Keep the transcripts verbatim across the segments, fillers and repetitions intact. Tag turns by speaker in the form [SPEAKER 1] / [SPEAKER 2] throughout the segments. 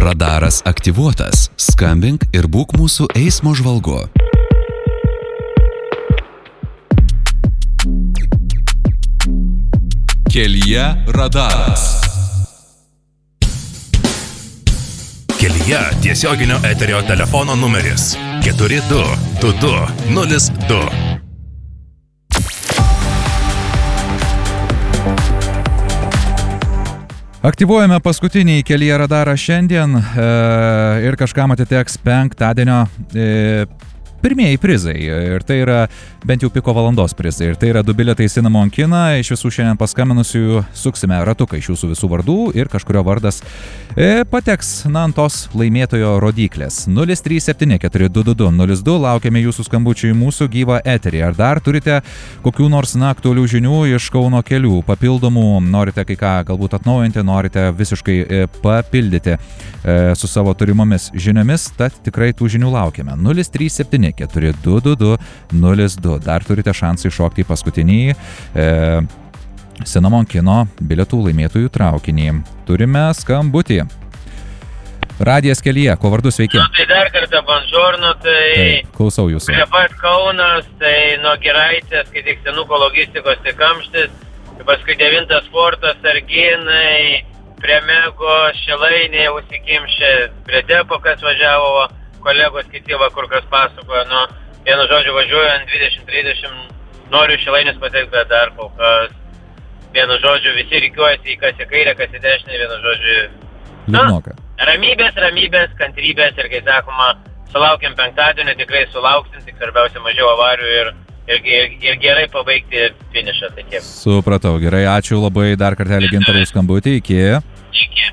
[SPEAKER 1] Radaras aktyvuotas. Skambink ir būk mūsų eismo žvalgu. Kelyje radaras.
[SPEAKER 2] Kelyje tiesioginio eterio telefono numeris keturi du du du nulis du.
[SPEAKER 3] Aktyvuojame paskutinį Kelyje radarą šiandien e, ir kažkam atiteks penktadienio e, pirmieji prizai. Ir tai yra bent jau piko valandos prizai. Ir tai yra du bilietai į Cinnamon kiną. Iš visų šiandien paskaminusių suksime ratuką iš jūsų visų vardų ir kažkurio vardas e, pateks na, ant tos laimėtojo rodyklės. nulis trys septyni keturi du du du nulis du. Laukiame jūsų skambučių į mūsų gyvą eterį. Ar dar turite kokių nors na, aktualių žinių iš Kauno kelių? Papildomų, norite kai ką galbūt atnaujinti, norite visiškai e, papildyti e, su savo turimomis žiniomis, tad tikrai tų žinių laukiame. nulis trys septyni keturi du du du nulis du. Dar turite šansą iššokti į paskutinį e, Cinnamon kino bilietų laimėtojų traukinį. Turime skambutį. Radijas Kelyje, ko vardu, sveiki?
[SPEAKER 4] Nu, tai dar kartą bonžorno, tai...
[SPEAKER 3] Taip, klausau jūsų.
[SPEAKER 4] Prie pat Kaunas, tai nuo Giraitės, kai tik senuko logistikos tai Kamštis, paskui devintas fortas, Arginai, prie Mego, Šilainiai, užsikimšė, prie Depo, kas važiavo, kolegos kiti va, kur kas pasakojo, nu, vienu žodžiu važiuojant dvidešimt trisdešimt, noriu Šilainius patekti, bet dar kol kas, vienu žodžiu, visi rikiuojasi į kas į kairę, kas į dešinę, vienu žodžiu, nu, ramybės, ramybės, kantrybės ir, kai sakoma, sulaukiam penktadienį, tikrai sulauksim, tik svarbiausia mažiau avarijų ir, ir, ir, ir gerai pabaigti finišą, tai tiek.
[SPEAKER 3] Supratau, gerai, ačiū labai dar kartelį Gintarui skambutį, iki.
[SPEAKER 4] Iki.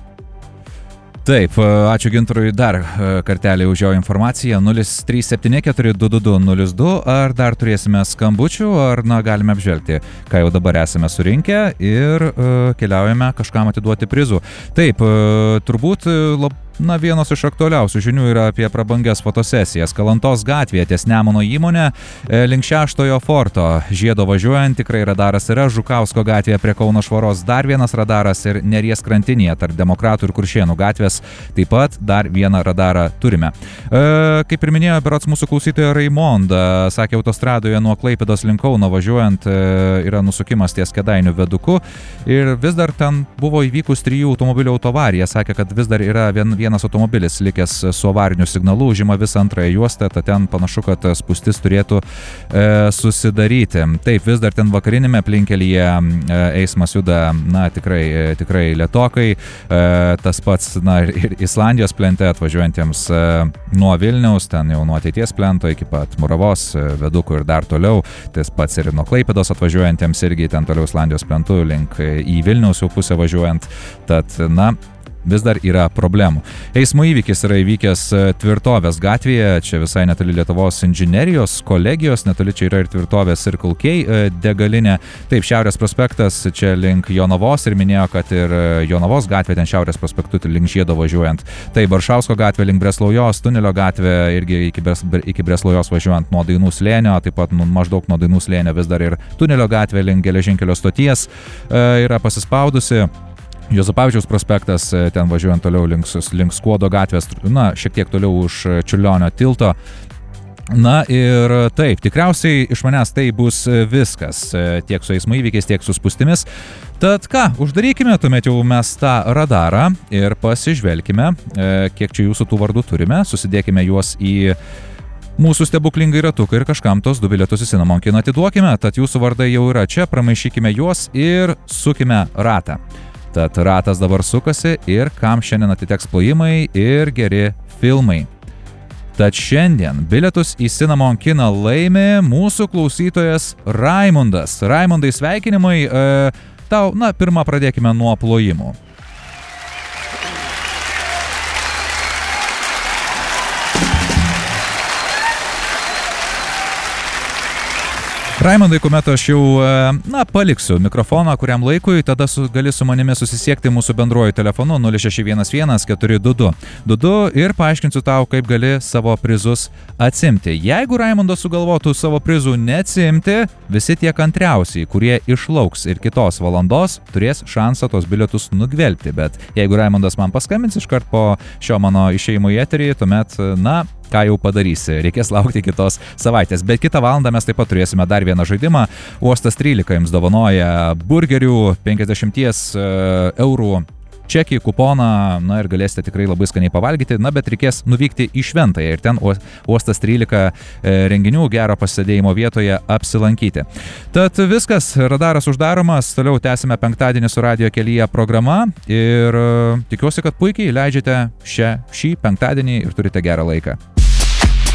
[SPEAKER 3] Taip, ačiū Gintarui dar kartelį už jo informaciją. nulis trys septyni keturi du du du nulis du. Ar dar turėsime skambučių, ar na, galime apžvelgti, ką jau dabar esame surinkę ir uh, keliaujame kažkam atiduoti prizų. Taip, uh, turbūt lab, na, vienos iš aktualiausių žinių yra apie prabangias fotosesijas. Kalantos gatvėje ties Nemuno įmonė link šeštojo forto. Žiedo važiuojant tikrai radaras yra. Žukausko gatvėje prie Kauno švaros dar vienas radaras ir Neries krantinėje tarp Demokratų ir Kuršėnų gatvės taip pat dar vieną radarą turime. E, kaip ir minėjo berods mūsų klausytoja Raimonda, sakė, autostradoje nuo Klaipėdos link Kauno važiuojant e, yra nusukimas ties Kėdainių viaduku ir vis dar ten buvo įvykus trijų automobilių autoavarija. Sakė, kad vis dar yra vien, vienas automobilis likęs su avariniu signalu, užima visą antrąją juostą, tad ten panašu, kad spūstis turėtų e, susidaryti. Taip, vis dar ten vakarinėme aplinkelyje e, eismas juda, na, tikrai, e, tikrai lėtokai. E, tas pats, na, ir Islandijos plente atvažiuojantiems e, nuo Vilniaus, ten jau nuo Ateities plento iki pat Muravos e, vedukų ir dar toliau. Tas pats ir nuo Klaipėdos atvažiuojantiems irgi ten toliau Islandijos plentu link į Vilniaus jau pusę važiuojant. Tad, na, vis dar yra problemų. Eismo įvykis yra įvykęs Tvirtovės gatvėje, čia visai netoli Lietuvos inžinerijos kolegijos, netoli čia yra ir Tvirtovės Circle K degalinė. Taip, Šiaurės prospektas čia link Jonavos ir minėjo, kad ir Jonavos gatvė ten Šiaurės prospektu link Žiedo važiuojant. Tai Baršausko gatvė link Breslaujos, Tunelio gatvė irgi iki, Bres, iki Breslaujos važiuojant nuo Dainų slėnio, taip pat nu, maždaug nuo Dainų slėnio vis dar ir Tunelio gatvė link Geležinkelio stoties e, yra pasispaudusi. Juozapavičiaus prospektas, ten važiuojant toliau link, link Skuodo gatvės, na, šiek tiek toliau už Čiurlionio tilto. Na ir taip, tikriausiai iš manęs tai bus viskas, tiek su eismo įvykiais, tiek su spūstimis. Tad ką, uždarykime tuomet jau mes tą radarą ir pasižvelkime, kiek čia jūsų tų vardų turime, susidėkime juos į mūsų stebuklingai ratuką ir kažkam tos du bilietus į Cinnamon kiną atiduokime. Tad jūsų vardai jau yra čia, pramaišykime juos ir sukime ratą. Tad ratas dabar sukasi ir kam šiandien atiteks plojimai ir geri filmai. Tad šiandien bilietus į Cinnamon kiną laimi mūsų klausytojas Raimundas. Raimundai, sveikinimai. E, tau, na, pirmą pradėkime nuo plojimų. Raimondai, kuomet aš jau, na, paliksiu mikrofoną kuriam laikui, tada su, gali su manimi susisiekti mūsų bendruoju telefonu nulis šeši vienas vienas keturi du du du du ir paaiškinsiu tau, kaip gali savo prizus atsimti. Jeigu Raimondas sugalvotų savo prizų neatsimti, visi tie kantriausiai, kurie išlauks ir kitos valandos, turės šansą tos bilietus nugvelbti. Bet jeigu Raimondas man paskambins iškart po šio mano išėjimo į eterį, tuomet, na, ką jau padarysi, reikės laukti kitos savaitės. Bet kitą valandą mes taip pat turėsime dar vieną žaidimą. Uostas trylika jums dovanoja burgerių penkiasdešimt eurų čekį, kuponą, na ir galėsite tikrai labai skaniai pavalgyti, na bet reikės nuvykti į Šventąją ir ten Uostas trylika renginių gero pasėdėjimo vietoje apsilankyti. Tad viskas, radaras uždaromas, toliau tęsime penktadienį su Radio Kelyje programa ir tikiuosi, kad puikiai leidžiate šią, šį penktadienį ir turite gerą laiką.